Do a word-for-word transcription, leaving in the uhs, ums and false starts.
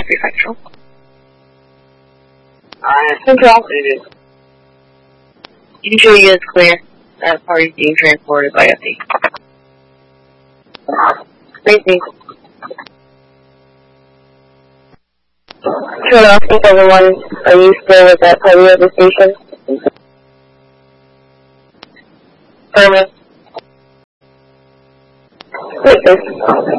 Shanghai Prefectural. Alright. Control. It You can show you it's clear. That party's being transported by F D. Safety. Turn off eight seven one. Are you still at that party at the station? Permit. Wait,